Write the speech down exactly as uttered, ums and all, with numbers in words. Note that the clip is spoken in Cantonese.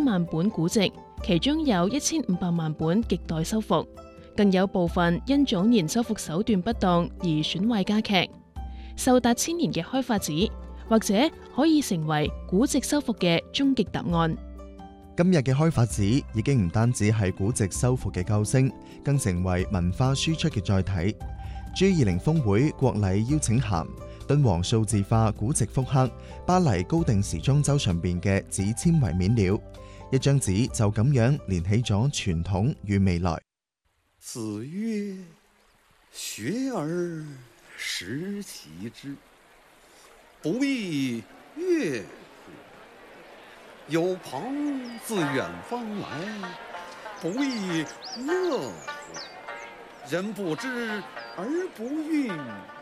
萬本古籍，其中有一千五百萬本亟待修復，更有部分因早年修復手段不當而損壞加劇。受達千年嘅開發址，或者可以成為古籍修復嘅終極答案。 今日嘅開發址已經唔單止係古籍修復嘅救星，更成為文化輸出嘅載體。G 二零峰會國禮邀請函，敦煌數字化古籍復刻巴黎高定時裝周上邊嘅紙纖維面料，一張紙就咁樣連起咗傳統與未來。 子曰：學而時習之，不亦說乎？有朋自遠方來，不亦樂乎？人不知而不愠，